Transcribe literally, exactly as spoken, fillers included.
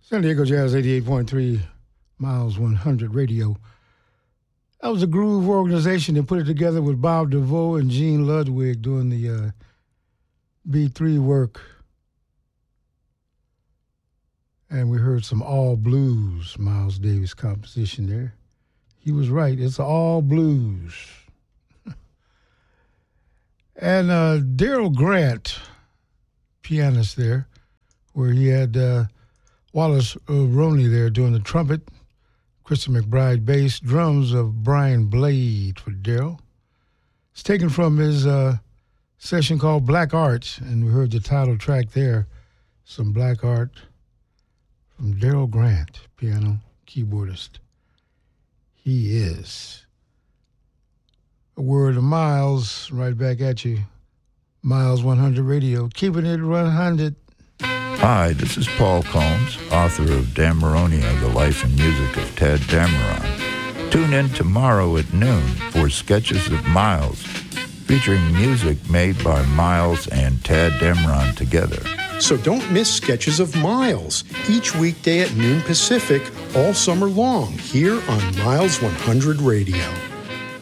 San Diego Jazz eighty-eight point three, Miles one hundred Radio. That was a Groove organization that put it together with Bob DeVoe and Gene Ludwig doing the uh, B three work. And we heard some all blues, Miles Davis composition there. He was right. It's all blues. and uh, Daryl Grant, pianist there, where he had uh, Wallace uh, Roney there doing the trumpet, Christian McBride bass, drums of Brian Blade for Daryl. It's taken from his uh, session called Black Art, and we heard the title track there, some Black Art from Daryl Grant, piano, keyboardist. He is. A word of Miles, right back at you. Miles one hundred Radio, keeping it one hundred. Hi, this is Paul Combs, author of Damaronia, The Life and Music of Tadd Dameron. Tune in tomorrow at noon for Sketches of Miles, featuring music made by Miles and Tadd Dameron together. So don't miss Sketches of Miles, each weekday at noon Pacific, all summer long, here on Miles one hundred Radio.